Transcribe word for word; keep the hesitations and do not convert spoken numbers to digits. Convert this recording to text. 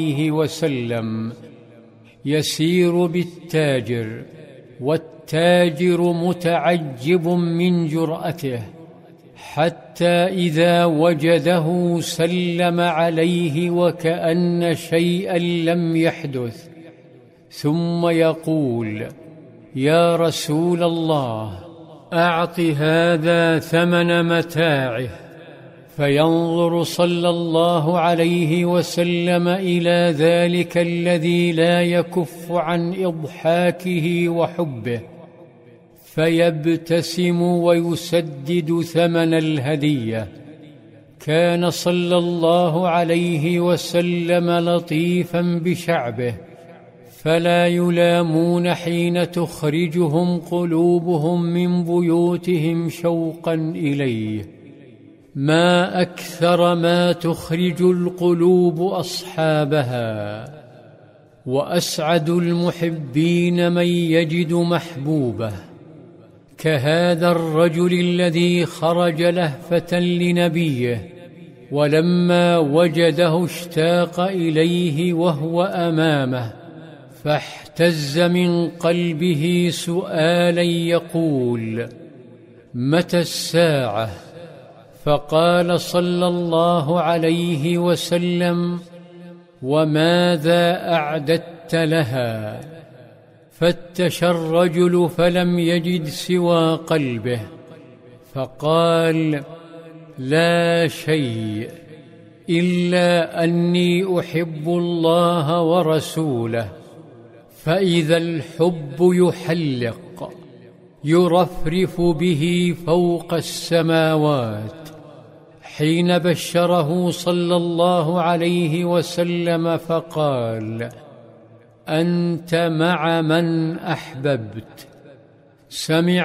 عليه وسلم يسير بالتاجر، والتاجر متعجب من جرأته، حتى إذا وجده سلم عليه وكأن شيئا لم يحدث، ثم يقول: يا رسول الله، أعط هذا ثمن متاعه. فينظر صلى الله عليه وسلم إلى ذلك الذي لا يكف عن إضحاكه وحبه، فيبتسم ويسدد ثمن الهدية. كان صلى الله عليه وسلم لطيفا بشعبه، فلا يلامون حين تخرجهم قلوبهم من بيوتهم شوقا إليه. ما أكثر ما تخرج القلوب أصحابها، وأسعد المحبين من يجد محبوبه، كهذا الرجل الذي خرج لهفة لنبيه، ولما وجده اشتاق إليه وهو أمامه، فاحتز من قلبه سؤالا يقول: متى الساعة؟ فقال صلى الله عليه وسلم: وماذا أعددت لها؟ فتش الرجل فلم يجد سوى قلبه، فقال: لا شيء، إلا أني أحب الله ورسوله. فإذا الحب يحلق يرفرف به فوق السماوات. حين بشره صلى الله عليه وسلم فقال: أنت مع من أحببت. سمع